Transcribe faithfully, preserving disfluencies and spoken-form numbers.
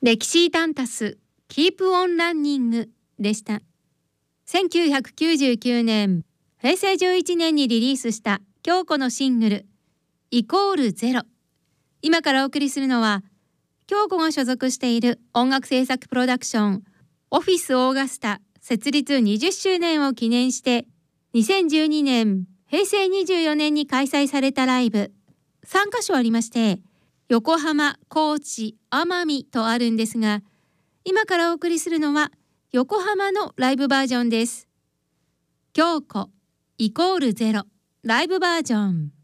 歴史タンタスキープオンランニングでした。せんきゅうひゃくきゅうじゅうきゅうねん、へいせいじゅういちねんにリリースした京子のシングルイコールゼロ。今からお送りするのは京子が所属している音楽制作プロダクションオフィスオーガスタ設立にじゅっしゅうねんを記念してにせんじゅうにねんへいせいにじゅうよねんに開催されたライブさんかしょありまして、横浜、高知、奄美とあるんですが、今からお送りするのは横浜のライブバージョンです。京子イコールゼロライブバージョン。